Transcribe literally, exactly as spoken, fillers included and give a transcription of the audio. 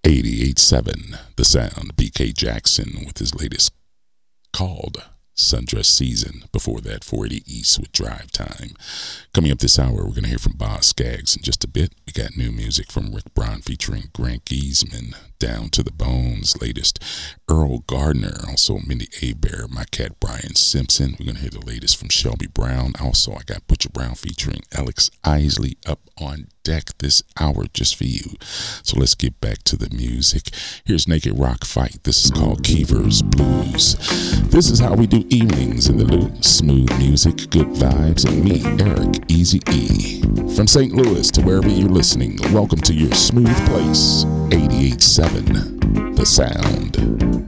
eighty-eight seven The Sound, B K Jackson with his latest called Sundress Season. Before that, four eighty East with Drive Time. Coming up this hour, we're going to hear from Boz Scaggs in just a bit. We got new music from Rick Brown featuring Grant Giesman, Down to the Bones, latest Earl Gardner, also Mindy Abair, my cat Brian Simpson. We're going to hear the latest from Shelby Brown. Also, I got Butcher Brown featuring Alex Isley up on deck this hour just for you. So let's get back to the music. Here's Naked Rock Fight. This is called Keever's Blues. This is how we do evenings in the loop. Smooth music, good vibes, and me, Eric Easy E. From Saint Louis to wherever you're listening, welcome to your smooth place, eighty-eight seven The Sound.